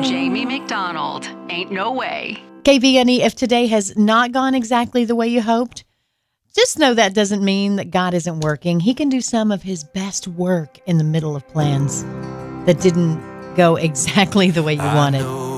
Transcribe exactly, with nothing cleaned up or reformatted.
Jamie McDonald. Ain't no way. K V N E, if today has not gone exactly the way you hoped, just know that doesn't mean that God isn't working. He can do some of his best work in the middle of plans that didn't go exactly the way you wanted.